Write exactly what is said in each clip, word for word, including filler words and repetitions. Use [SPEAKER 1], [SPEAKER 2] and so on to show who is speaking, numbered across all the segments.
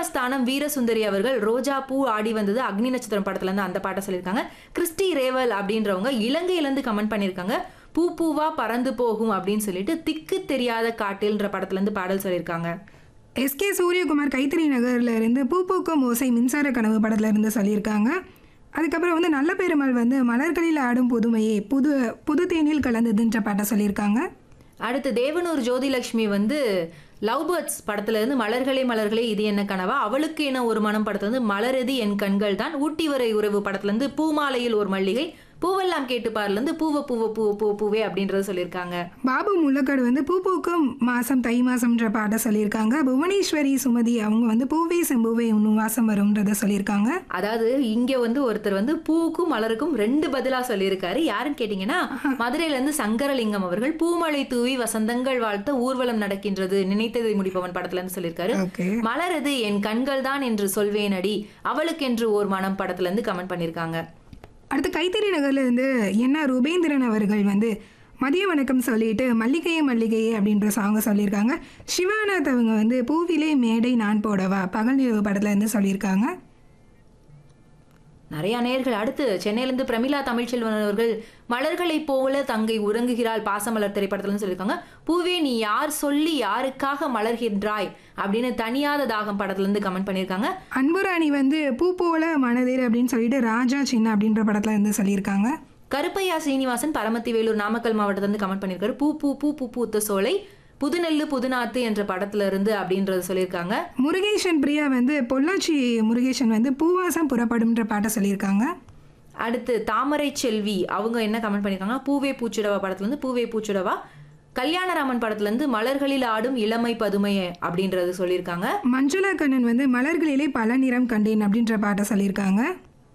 [SPEAKER 1] ஸ்தானம் வீரசுந்தரி அவர்கள் ரோஜா பூ ஆடி வந்தது அக்னி நட்சத்திரம் படத்துல இருந்து அந்த பாட்டை சொல்லியிருக்காங்க. கிறிஸ்டி ரேவல் அப்படின்றவங்க இலங்கையில இருந்து கமெண்ட் பண்ணியிருக்காங்க. பூ பூவா பறந்து போகும் அப்படின்னு சொல்லிட்டு திக்கு தெரியாத காட்டில்ன்ற படத்துல இருந்து பாடல் சொல்லியிருக்காங்க.
[SPEAKER 2] எஸ்கே சூரியகுமார் கைத்தறி நகர்ல இருந்து பூ பூக்கும் ஓசை மின்சார கனவு படத்துல இருந்து சொல்லியிருக்காங்க. அதுக்கப்புறம் வந்து நல்ல பெருமாள் வந்து மலர்களில் ஆடும் புதுமையே புது புது தேனில் கலந்ததுன்ற பாட்டை சொல்லியிருக்காங்க.
[SPEAKER 1] அடுத்து தேவனூர் ஜோதிலட்சுமி வந்து லவ் பேர்ட்ஸ் படத்துல இருந்து மலர்களே மலர்களே இது என்ன கனவா, அவளுக்கு என்ன ஒரு மனம் படத்துல இருந்து மலரதி என் கண்கள் தான், ஊட்டி வரை உறவு படத்துல இருந்து பூமாலையில் ஒரு மல்லிகை, பூவெல்லாம் கேட்டு பாருல இருந்து பூவ பூவ பூ பூ பூவே அப்படின்றத சொல்லியிருக்காங்க.
[SPEAKER 2] பாபு முள்ளக்காடு வந்து பூ பூக்கும் மாசம் தை மாசம்ன்ற பாட்டை சொல்லியிருக்காங்க. புவனேஸ்வரி சுமதி அவங்க வந்து பூவே செம்பூவே இன்னும் வாசம் வரும்ன்றத சொல்லியிருக்காங்க.
[SPEAKER 1] அதாவது இங்க வந்து ஒருத்தர் வந்து பூவுக்கும் மலருக்கும் ரெண்டு பதிலா சொல்லியிருக்காரு. யாருன்னு கேட்டீங்கன்னா மதுரையில இருந்து சங்கரலிங்கம் அவர்கள் பூமழை தூவி வசந்தங்கள் வாழ்த்த ஊர்வலம் நடக்கின்றது நினைத்ததை முடிப்பவன் படத்துல இருந்து சொல்லியிருக்காரு. மலரது என் கண்கள் தான் என்று சொல்வேனடி அவளுக்கென்று ஓர் மனம் படத்துல இருந்து கமெண்ட் பண்ணியிருக்காங்க.
[SPEAKER 2] அடுத்து கைத்தறி நகர்ல இருந்து என்ன ரூபேந்திரன் அவர்கள் வந்து மதிய வணக்கம் சொல்லிட்டு மல்லிகையே மல்லிகையே அப்படின்ற சாங்கை சொல்லியிருக்காங்க. சிவாநாத் அவங்க வந்து பூவிலே மேடை நான் போடவா பகல் நிலவு படத்துல இருந்து சொல்லியிருக்காங்க.
[SPEAKER 1] நிறைய நேயர்கள். அடுத்து சென்னையிலிருந்து பிரமிளா தமிழ்ச்செல்வன் அவர்கள் மலர்களை போல தங்கை உறங்குகிறாள் பாசமலர் திரைப்படத்துல சொல்லியிருக்காங்க. பூவே நீ யார் சொல்லி யாருக்காக மலர்கின்றாய் அப்படின்னு தனியாத தாகம் படத்துல இருந்து கமெண்ட் பண்ணியிருக்காங்க.
[SPEAKER 2] அன்புராணி வந்து பூ போல மனதேர் அப்படின்னு சொல்லிட்டு ராஜா சின்ன அப்படின்ற படத்துல இருந்து சொல்லியிருக்காங்க.
[SPEAKER 1] கருப்பையா சீனிவாசன் பரமத்தி வேலூர் நாமக்கல் மாவட்டத்துல இருந்து கமெண்ட் பண்ணியிருக்காரு. பூ பூ பூ பூ பூத்த சோலை புதுநெல்லு புதுநாத்து என்ற படத்துல இருந்து அப்படின்றது சொல்லியிருக்காங்க.
[SPEAKER 2] முருகேசன் பிரியா வந்து பொள்ளாச்சி முருகேசன் வந்து பூவாசம் புறப்படும்ன்ற பாட்டை சொல்லியிருக்காங்க.
[SPEAKER 1] அடுத்து தாமரை செல்வி அவங்க என்ன கமெண்ட் பண்ணியிருக்காங்க. பூவே பூச்சுடவா படத்துல இருந்து பூவே பூச்சுடவா, கல்யாணராமன் படத்துல இருந்து மலர்களில் ஆடும் இளமை பதுமையே அப்படின்றது சொல்லியிருக்காங்க.
[SPEAKER 2] மஞ்சுளா கண்ணன் வந்து மலர்களிலே பல நிறம் கண்டேன் அப்படின்ற பாட்டை சொல்லியிருக்காங்க.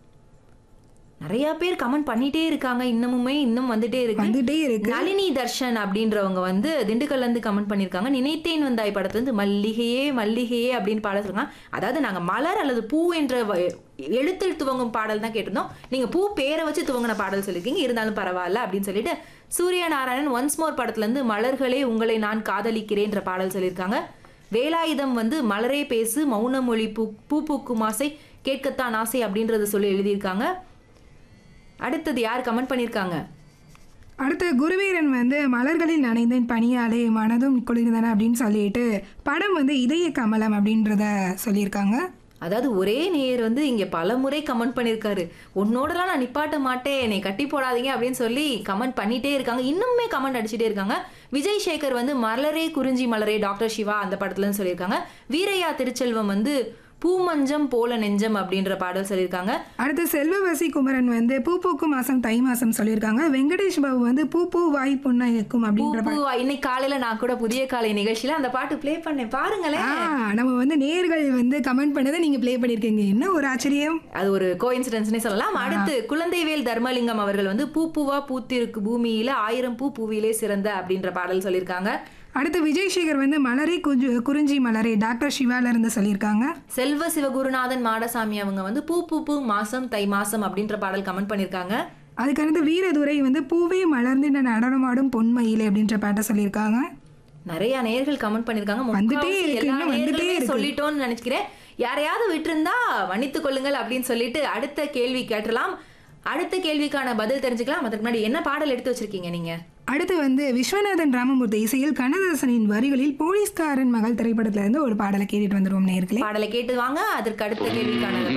[SPEAKER 1] நிறைய பேர் கமெண்ட் பண்ணிட்டே இருக்காங்க. இன்னமுமே இன்னும் வந்துட்டே இருக்கு
[SPEAKER 2] வந்துட்டே இருக்கு.
[SPEAKER 1] நளினி தர்ஷன் அப்படின்றவங்க வந்து திண்டுக்கல்ல இருந்து கமெண்ட் பண்ணிருக்காங்க. நினைத்தேன் வந்தாய் படத்துல இருந்து மல்லிகையே மல்லிகையே அப்படின்னு பாட சொல்றாங்க. அதாவது நாங்க மலர் அல்லது பூ என்ற எழுத்தில் துவங்கும் பாடல் தான் கேட்டிருந்தோம். நீங்க பூ பேரை வச்சு துவங்கின பாடல் சொல்லியிருக்கீங்க, இருந்தாலும் பரவாயில்ல அப்படின்னு சொல்லிட்டு சூரிய நாராயணன் ஒன்ஸ் மோர் படத்துல இருந்து மலர்களே உங்களை நான் காதலிக்கிறேன்ற பாடல் சொல்லியிருக்காங்க. வேலாயுதம் வந்து மலரே பேசு மௌன மொழி பூ பூ பூக்கும் ஆசை கேட்கத்தான் ஆசை அப்படின்றத சொல்லி எழுதியிருக்காங்க. அடுத்தது யார் கமெண்ட் பண்ணியிருக்காங்க.
[SPEAKER 2] அடுத்து குருவீரன் வந்து மலர்களில் நனைந்தேன் பனியாலே மனதும் குளிர்ந்தன அப்படின்னு சொல்லிட்டு படம் வந்து இதய கமலம் அப்படின்றத சொல்லியிருக்காங்க.
[SPEAKER 1] அதாவது ஒரே நேயர் வந்து இங்க பல முறை கமெண்ட் பண்ணியிருக்காரு. உன்னோடலாம் நான் நிப்பாட்ட மாட்டேன் என்னை கட்டி போடாதீங்க அப்படின்னு சொல்லி கமெண்ட் பண்ணிட்டே இருக்காங்க. இன்னுமே கமெண்ட் அடிச்சுட்டே இருக்காங்க. விஜய் சேகர் வந்து மலரே குறிஞ்சி மலரே டாக்டர் சிவா அந்த படத்துலன்னு சொல்லியிருக்காங்க. வீரையா திருச்செல்வம் வந்து பூமஞ்சம் போல நெஞ்சம் அப்படின்ற பாடல் சொல்லியிருக்காங்க.
[SPEAKER 2] அடுத்து செல்வவசி குமரன் வந்து பூ பூக்கும் மாசம் தை மாசம் சொல்லியிருக்காங்க. வெங்கடேஷ் பாபு வந்து பூ பூ வாய் புண்ணாயிருக்கும் அப்படின்ற
[SPEAKER 1] இன்னைக்கு காலையில நான் கூட புதிய காலை நிகழ்ச்சியில அந்த பாட்டு பிளே பண்ணேன் பாருங்களேன்.
[SPEAKER 2] நம்ம வந்து நேர்கள் வந்து கமெண்ட் பண்ணதை நீங்க பிளே பண்ணிருக்கீங்க, என்ன ஒரு ஆச்சரியம்.
[SPEAKER 1] அது ஒரு கோஇன்சிடென்ஸ்னே சொல்லலாம். அடுத்து குழந்தைவேல் தர்மலிங்கம் அவர்கள் வந்து பூ பூவா பூத்திருக்கு பூமியில ஆயிரம் பூ பூவிலே சிறந்த அப்படின்ற பாடல் சொல்லியிருக்காங்க.
[SPEAKER 2] அடுத்து விஜய் சேகர் வந்து மலரே குறிஞ்சி மலரே டாக்டர் சிவால இருந்து சொல்லியிருக்காங்க.
[SPEAKER 1] செல்வ சிவகுருநாதன் மாடசாமி அவங்க வந்து பூ பூ பூ மாசம் தை மாசம் அப்படின்ற பாடல் கமெண்ட் பண்ணியிருக்காங்க.
[SPEAKER 2] அதுக்கடுத்து வீரதுரை வந்து பூவே மலர்ந்து நடனமாடும் பொன்மயிலே அப்படின்ற பாட்டை சொல்லியிருக்காங்க.
[SPEAKER 1] நிறைய நேயர்கள் கமெண்ட் பண்ணியிருக்காங்க. சொல்லிட்டோம்னு நினைக்கிறேன். யாரையாவது விட்டுருந்தா மன்னித்துக் கொள்ளுங்கள் அப்படின்னு சொல்லிட்டு அடுத்த கேள்வி கேட்டலாம். அடுத்த கேள்விக்கான பதில் தெரிஞ்சுக்கலாம். அதுக்கு முன்னாடி என்ன பாடல் எடுத்து வச்சிருக்கீங்க நீங்க?
[SPEAKER 2] அடுத்து வந்து விஸ்வநாதன் ராமமூர்த்தி இசையில் கண்ணதாசனின் வரிகளில் போலீஸ்காரன் மகள் திரைப்படத்துல இருந்து ஒரு பாடலை கேட்டுட்டு வந்துருவோம் நேயர்களே.
[SPEAKER 1] பாடலை கேட்டு வாங்க. அதற்கு அடுத்த கேள்விக்கான